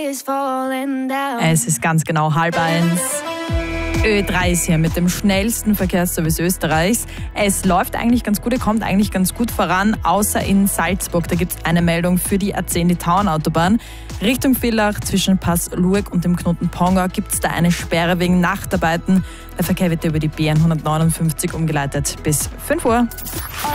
Es ist ganz genau 12:30. Ö3 ist hier mit dem schnellsten Verkehrsservice Österreichs. Es läuft eigentlich ganz gut, kommt eigentlich ganz gut voran, außer in Salzburg. Da gibt es eine Meldung für die A10, die Tauernautobahn. Richtung Villach zwischen Pass Lurg und dem Knoten Pongau gibt es da eine Sperre wegen Nachtarbeiten. Der Verkehr wird über die B159 umgeleitet bis 5 Uhr.